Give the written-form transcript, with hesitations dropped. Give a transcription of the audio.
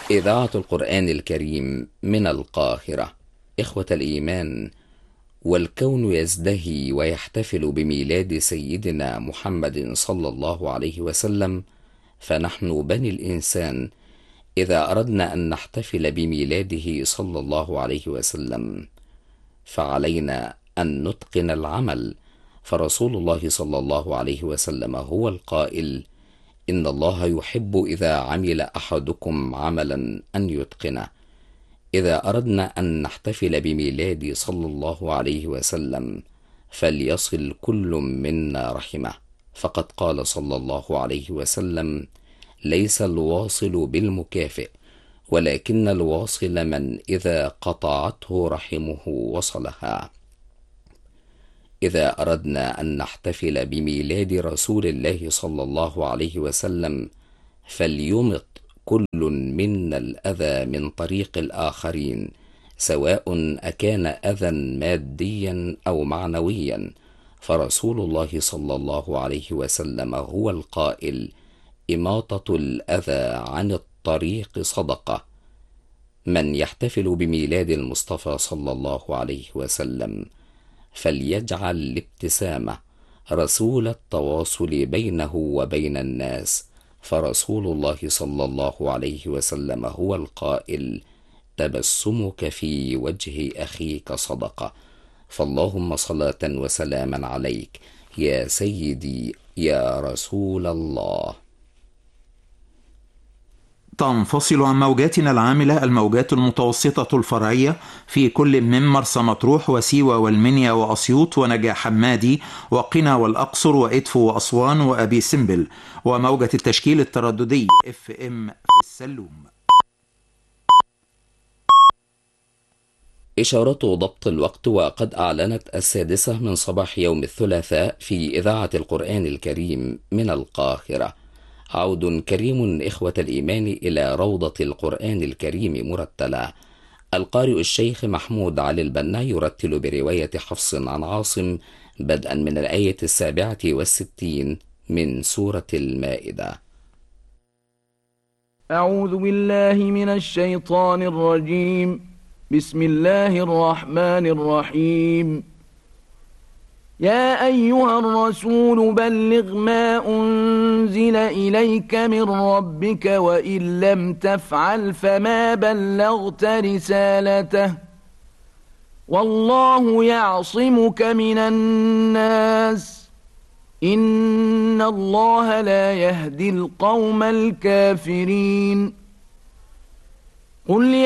إذاعة القرآن الكريم من القاهرة. إخوة الإيمان، والكون يزدهي ويحتفل بميلاد سيدنا محمد صلى الله عليه وسلم، فنحن بني الإنسان إذا أردنا أن نحتفل بميلاده صلى الله عليه وسلم فعلينا أن نتقن العمل، فرسول الله صلى الله عليه وسلم هو القائل: إن الله يحب إذا عمل أحدكم عملا أن يتقنه. إذا أردنا أن نحتفل بميلاد صلى الله عليه وسلم فليصل كل منا رحمه، فقد قال صلى الله عليه وسلم: ليس الواصل بالمكافئ، ولكن الواصل من إذا قطعته رحمه وصلها. إذا أردنا أن نحتفل بميلاد رسول الله صلى الله عليه وسلم فليمط كل منا الأذى من طريق الآخرين، سواء أكان أذى ماديا أو معنويا، فرسول الله صلى الله عليه وسلم هو القائل: إماطة الأذى عن الطريق صدقة. من يحتفل بميلاد المصطفى صلى الله عليه وسلم فليجعل الابتسامة رسول التواصل بينه وبين الناس، فرسول الله صلى الله عليه وسلم هو القائل: تبسمك في وجه أخيك صدقة. فاللهم صلاة وسلاما عليك يا سيدي يا رسول الله. تنفصل عن موجاتنا العاملة الموجات المتوسطة الفرعية في كل من مرسى مطروح وسيوة والمنيا وأسيوط ونجا حمادي وقنا والأقصر وإدفو وأسوان وأبي سمبل، وموجة التشكيل الترددي FM في السلوم. إشارة ضبط الوقت، وقد أعلنت 6:00 من صباح يوم الثلاثاء في إذاعة القرآن الكريم من القاهرة. عود كريم إخوة الإيمان إلى روضة القرآن الكريم مرتلة. القارئ الشيخ محمود علي البنا يرتل برواية حفص عن عاصم بدءا من الآية 67 من سورة المائدة. أعوذ بالله من الشيطان الرجيم. بسم الله الرحمن الرحيم. يا أيها الرسول بلغ ما أنزل إليك من ربك وإن لم تفعل فما بلغت رسالته والله يعصمك من الناس إن الله لا يهدي القوم الكافرين. قل